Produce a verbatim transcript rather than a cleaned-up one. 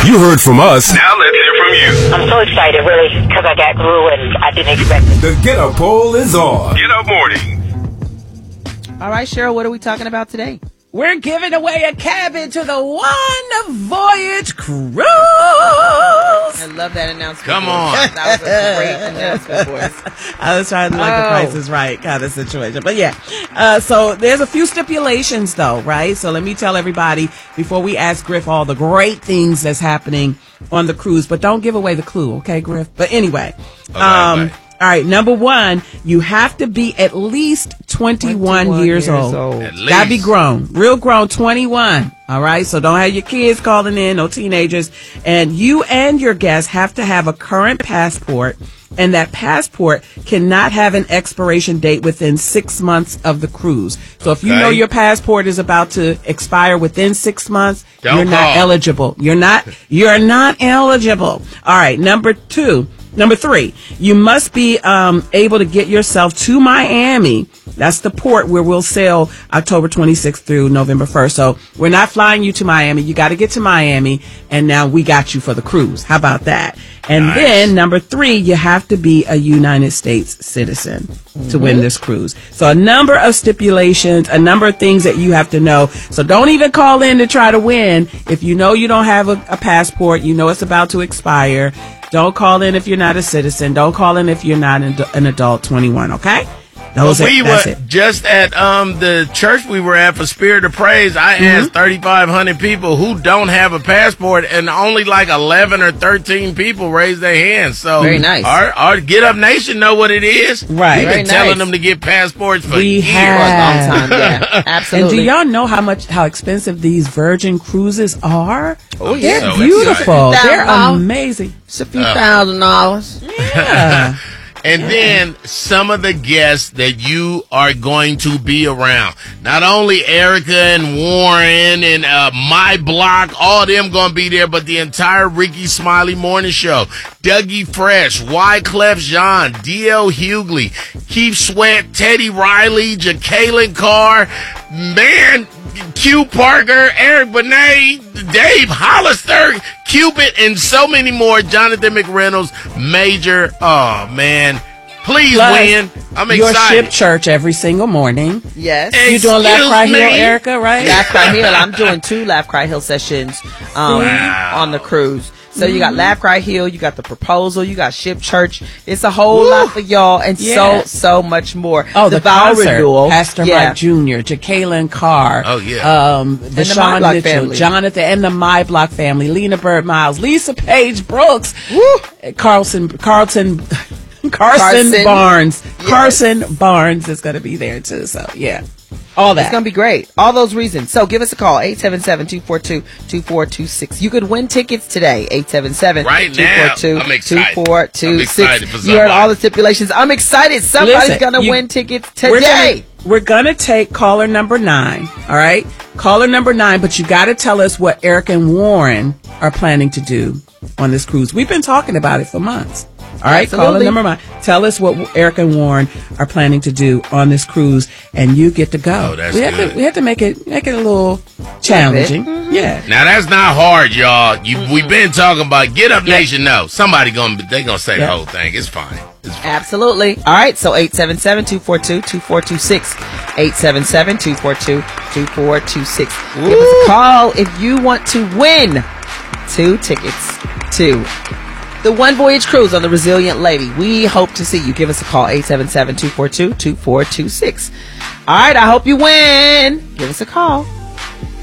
You heard from us. Now let's hear from you. I'm so excited, really, because I got glue and I didn't expect it. The Get Up Poll is on. Get Up Morning. All right, Cheryl, what are we talking about today? We're giving away a cabin to the One Voyage Cruise. I love that announcement. Come on. That was a great announcement for us. I was trying to like Oh. the Price is Right kind of situation. But yeah, uh, so there's a few stipulations though, right? So let me tell everybody before we ask Griff all the great things that's happening on the cruise, but don't give away the clue, okay, Griff? But anyway, Okay, um, okay. all right, number one, you have to be at least twenty-one, twenty-one years, years old. old. At Gotta be least. grown, real grown, twenty-one. All right, so don't have your kids calling in, no teenagers. And you and your guests have to have a current passport, and that passport cannot have an expiration date within six months of the cruise. So if you Okay. know your passport is about to expire within six months, Don't you're not call. eligible. You're not, you're not eligible. All right, number two. Number three, you must be um, able to get yourself to Miami. That's the port where we'll sail October twenty-sixth through November first. So we're not flying you to Miami. You got to get to Miami, and now we got you for the cruise. How about that? And Nice. then number three, you have to be a United States citizen to win this cruise. So a number of stipulations, a number of things that you have to know. So don't even call in to try to win. If you know you don't have a, a passport, you know it's about to expire. Don't call in if you're not a citizen. Don't call in if you're not an, an adult twenty-one, okay? Those Well, are, we that's were it. just at um the church we were at for Spirit of Praise. I Mm-hmm. asked thirty-five hundred people who don't have a passport, and only like eleven or thirteen people raised their hands. So Very nice. Our, our Get Up Nation know what it is. Right. We've Very been telling nice. them to get passports for We years. have. Long time, yeah. And Absolutely. do y'all know how much, how expensive these Virgin cruises are? Oh, They're yeah. So beautiful. excited. They're Wow. amazing. It's a few thousand dollars. Yeah. And then some of the guests that you are going to be around. Not only Erica and Warren and uh, My Block, all them going to be there, but the entire Ricky Smiley Morning Show. Dougie Fresh, Wyclef Jean, D L Hughley, Keith Sweat, Teddy Riley, Jacqueline Carr, man, Q Parker, Eric Benet, Dave Hollister, Cupid, and so many more. Jonathan McReynolds, Major. Oh, man. Please Plus, win. I'm Your excited. ship church every single morning. Yes. You doing Laugh Excuse Cry Hill, me? Erica, right? Laugh Cry Hill. I'm doing two Laugh Cry Hill sessions um, Wow. on the cruise. So you got Laugh Cry Hill, you got the proposal, you got Ship Church. It's a whole lot for y'all, and Yeah. so so much more. Oh, the, vow concert. renewal, Pastor yeah. Mike Junior, Jacqueline Carr. Oh, yeah. Um, the, the Sean My Block Mitchell, family. Jonathan, and the My Block family. Lena Bird Miles, Lisa Page Brooks, Carlson, Carlton, Carson, Carson. Barnes. Yes. Carson Barnes is going to be there too. So yeah, all that. It's going to be great. All those reasons. So give us a call, eight seven seven, two four two, two four two six. You could win tickets today, eight seven seven, Right two now. four two, I'm excited. two four two I'm six. excited for You heard somebody. all the stipulations. I'm excited. Somebody's Listen, going to you- win tickets We're today. gonna, we're gonna take caller number nine. All right, caller number nine. But you got to tell us what Eric and Warren are planning to do on this cruise. We've been talking about it for months. All right, caller Absolutely. number nine. Tell us what Eric and Warren are planning to do on this cruise, and you get to go. Oh, that's we have good. to we have to make it make it a little challenging. Yeah. Now that's not hard, y'all. You, we've been talking about Get Up Nation. No, somebody gonna they gonna say Yeah. the whole thing. It's fine. It's fine. Absolutely. All right. So eight seven seven, two four two, two four two six. eight seven seven, two four two, two four two six. Give us a call if you want to win two tickets to the One Voyage Cruise on the Resilient Lady. We hope to see you. Give us a call, eight seven seven, two four two, two four two six. All right. I hope you win. Give us a call.